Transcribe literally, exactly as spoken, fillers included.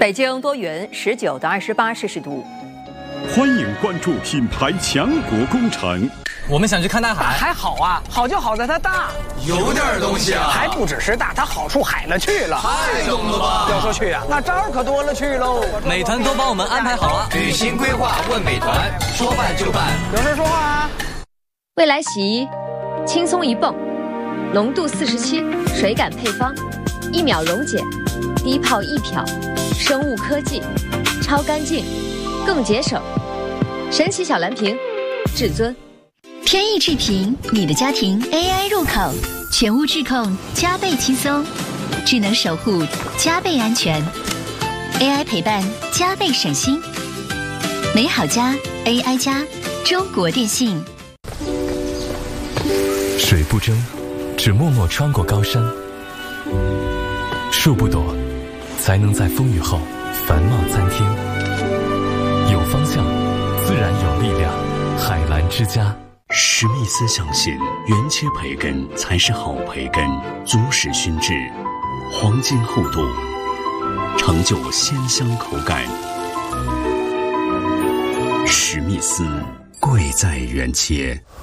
北京多云，十九到二十八摄氏度。 欢迎关注品牌强国工程。 我们想去看大海， 还好啊，好就好在它大， 有点东西啊， 还不只是大，它好处海了去了， 太懂了吧？ 要说去啊，那招儿可多了去喽。 美团都帮我们安排好了， 旅行规划问美团，说办就办。 有事说话啊。 未来洗衣，轻松一泵，浓度四十七，水感配方，一秒溶解，低泡一漂，生物科技，超干净，更节省。神奇小蓝瓶，至尊。 天翼智屏，你的家庭 A I 入口，全屋智控加倍轻松，智能守护加倍安全 ，A I 陪伴加倍省心。美好家 A I 加，中国电信。 水不争，只默默穿过高山；树不躲，才能在风雨后繁茂参天。有方向，自然有力量。海蓝之家。 史密斯相信，原切培根才是好培根，足使熏制，黄金厚度，成就鲜香口感。史密斯，贵在原切。